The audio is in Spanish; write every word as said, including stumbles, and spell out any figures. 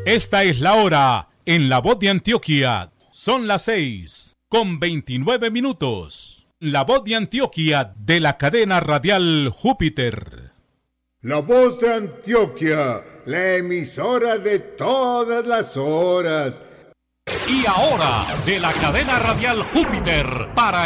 Esta es la hora en La Voz de Antioquia. Son las seis con veintinueve minutos. La Voz de Antioquia de la cadena radial Júpiter. La Voz de Antioquia, la emisora de todas las horas. Y ahora, de la cadena radial Júpiter, para